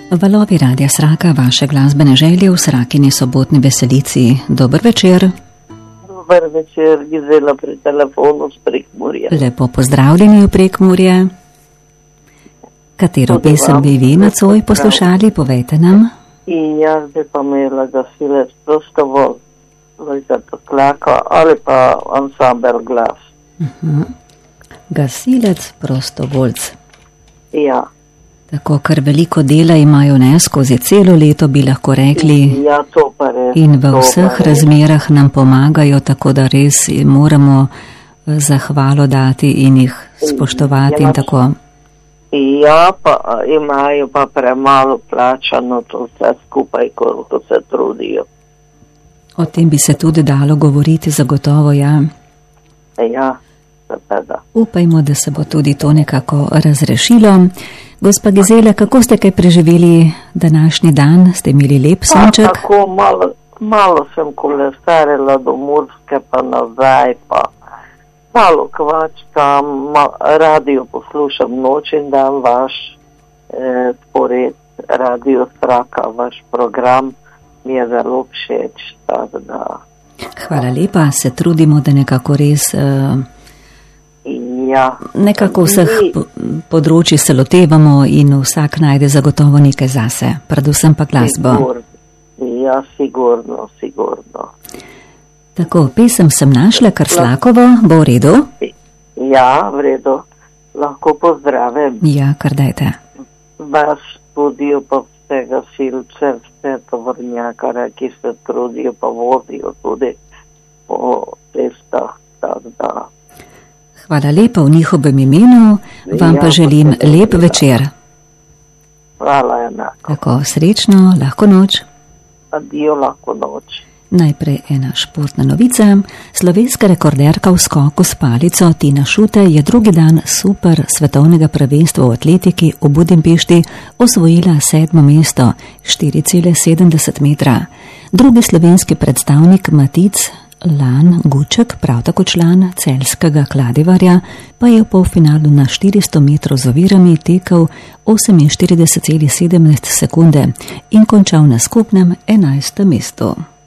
Valovi Radia Sraka, vaše glasbene želje v Srakini sobotni veselici. Dober večer. Dober večer, Gizela pri telefonu z Prekmurja. Lepo pozdravljeni v Prekmurje. Katero pesem bi vi nocoj poslušali, povejte nam. In jaz bi pa imela Gasilec prostovolj, Lojza Toklaka ali pa ansambel Glas. Gasilec prostovoljc. Ja. Tako, kar veliko dela imajo, ne, skozi celo leto bi lahko rekli. Ja, to pa res. In v vseh razmerah nam pomagajo, tako da res moramo zahvalo dati in jih spoštovati in tako. Ja, pa imajo pa premalo plačano to vse skupaj, koliko se trudijo. O tem bi se tudi dalo govoriti, zagotovo, ja. Ja, seveda. Upajmo, da se bo tudi to nekako razrešilo. Gospa Gizela, kako ste kaj preživeli današnji dan? Ste imeli lep sonček? Tako malo sem kolesarila do Murske pa nazaj, pa malo kvačkam, radio poslušam noč in dan vaš spored, Radio Sraka, vaš program mi je zelo všeč. Hvala lepa, se trudimo, da nekako res ja, nekako vseh področji se lotevamo in vsak najde zagotovo nekaj zase, predvsem pa glasbo. Ja, sigurno. Tako, pesem sem našla, Krslakovo, bo v redu? Ja, v redu. Lahko pozdravim. Ja, kar dajte. Vaš studio pa vse gasilce, vse tovornjakare, ki se trudijo pa vozijo tudi po cestah, tako da. Hvala lepa v njihovem imenu, vam pa želim lep večer. Hvala enako. Tako, srečno, lahko noč. Adijo, lahko noč. Najprej ena športna novica. Slovenska rekorderka v skoku s palico Tina Šutej je drugi dan super svetovnega prvenstva v atletiki v Budimpešti osvojila 7. mesto, 4,70 metra. Drugi slovenski predstavnik Matic Lan Guček, prav tako član celjskega Kladivarja, pa je v polfinalu na 400 metrov z ovirami tekel 48,17 sekunde in končal na skupnem 11. mestu.